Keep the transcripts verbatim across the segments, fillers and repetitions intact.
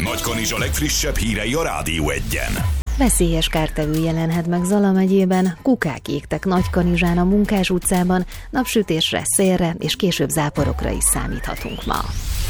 Nagykanizsa legfrissebb hírei a Rádió Egyen. Veszélyes kártevő jelenhet meg Zala megyében, kukák égtek Nagykanizsán a Munkás utcában, napsütésre, szélre és később záporokra is számíthatunk ma.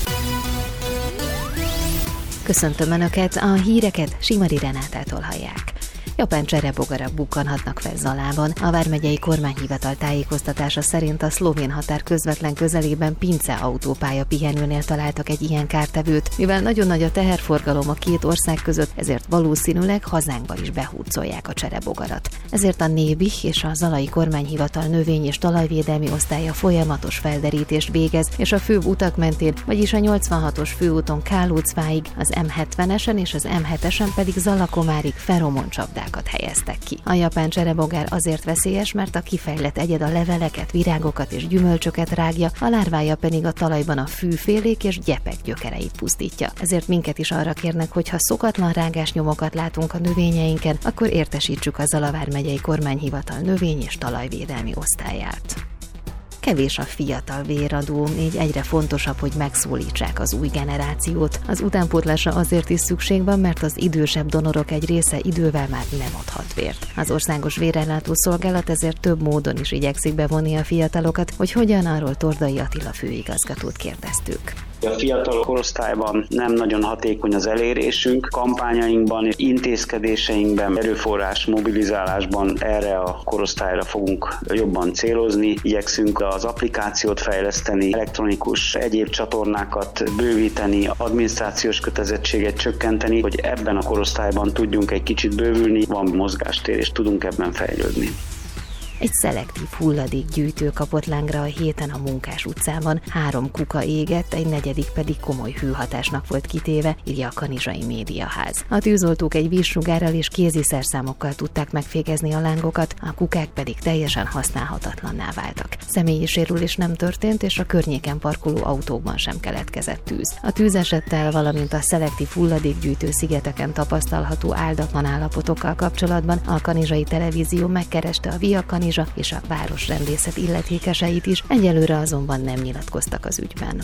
Köszöntöm Önöket, a híreket Simari Renátától hallják. Japán cserebogarak bukkanhatnak fel Zalában. A vármegyei kormányhivatal tájékoztatása szerint a szlovén határ közvetlen közelében Pince autópálya pihenőnél találtak egy ilyen kártevőt. Mivel nagyon nagy a teherforgalom a két ország között, ezért valószínűleg hazánkba is behurcolják a cserebogarat. Ezért a Nébih és a zalai kormányhivatal növény- és talajvédelmi osztálya folyamatos felderítést végez, és a főbb utak mentén, vagyis a nyolcvanhatos főúton Kálócváig, az em hetvenesen és az em hetesen pedig Zalakomárig feromoncsapdák helyeztek ki. A japán cserebogár azért veszélyes, mert a kifejlett egyed a leveleket, virágokat és gyümölcsöket rágja, a lárvája pedig a talajban a fűfélék és gyepek gyökereit pusztítja. Ezért minket is arra kérnek, hogy ha szokatlan rágásnyomokat látunk a növényeinken, akkor értesítsük a Zala vármegyei kormányhivatal növény- és talajvédelmi osztályát. Kevés a fiatal véradó, így egyre fontosabb, hogy megszólítsák az új generációt. Az utánpótlásra azért is szükség van, mert az idősebb donorok egy része idővel már nem adhat vért. Az Országos Vérellátó Szolgálat ezért több módon is igyekszik bevonni a fiatalokat, hogy hogyan, arról Tordai Attila főigazgatót kérdeztük. A fiatal korosztályban nem nagyon hatékony az elérésünk, kampányainkban, intézkedéseinkben, erőforrás mobilizálásban erre a korosztályra fogunk jobban célozni. Igyekszünk az applikációt fejleszteni, elektronikus egyéb csatornákat bővíteni, adminisztrációs kötelezettséget csökkenteni, hogy ebben a korosztályban tudjunk egy kicsit bővülni, van mozgástér és tudunk ebben fejlődni. Egy szelektív hulladékgyűjtő kapott lángra a héten a Munkás utcában. Három kuka égett, egy negyedik pedig komoly hőhatásnak volt kitéve, írja a Kanizsai Médiaház. A tűzoltók egy vízsugárral és kéziszerszámokkal tudták megfékezni a lángokat, a kukák pedig teljesen használhatatlanná váltak. Személyi sérülés nem történt, és a környéken parkoló autókban sem keletkezett tűz. A tűzesettel, valamint a szelektív hulladékgyűjtő szigeteken tapasztalható áldatlan állapotokkal kapcsolatban a Kanizsai Televízió megkereste a Via Kanizsa és a városrendészet illetékeseit is, egyelőre azonban nem nyilatkoztak az ügyben.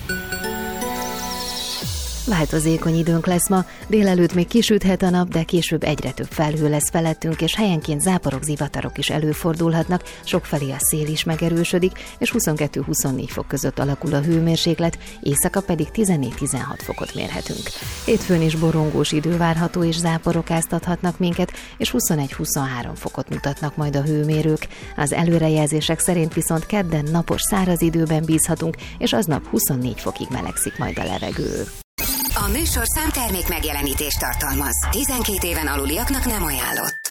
Változékony időnk lesz ma, délelőtt még kisüthet a nap, de később egyre több felhő lesz felettünk, és helyenként záporok, zivatarok is előfordulhatnak, sokfelé a szél is megerősödik, és huszonkettő-huszonnégy fok között alakul a hőmérséklet, éjszaka pedig tizennégy-tizenhat fokot mérhetünk. Hétfőn is borongós idő várható, és záporok áztathatnak minket, és huszonegy-huszonhárom fokot mutatnak majd a hőmérők. Az előrejelzések szerint viszont kedden napos száraz időben bízhatunk, és aznap huszonnégy fokig melegszik majd a levegő. A műsorszám termék megjelenítést tartalmaz. tizenkét éven aluliaknak nem ajánlott.